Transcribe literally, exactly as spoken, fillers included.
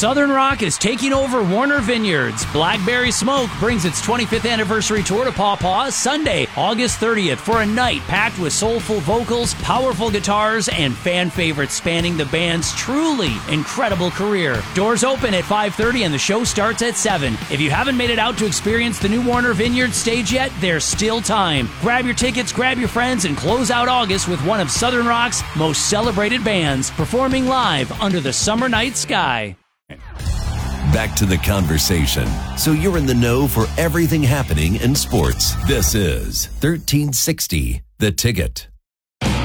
Southern Rock is taking over Warner Vineyards. Blackberry Smoke brings its twenty-fifth anniversary tour to Paw Paw Sunday, August thirtieth, for a night packed with soulful vocals, powerful guitars, and fan favorites spanning the band's truly incredible career. Doors open at five thirty and the show starts at seven. If you haven't made it out to experience the new Warner Vineyards stage yet, there's still time. Grab your tickets, grab your friends, and close out August with one of Southern Rock's most celebrated bands performing live under the summer night sky. Back to the conversation, so you're in the know for everything happening in sports. This is thirteen sixty The Ticket.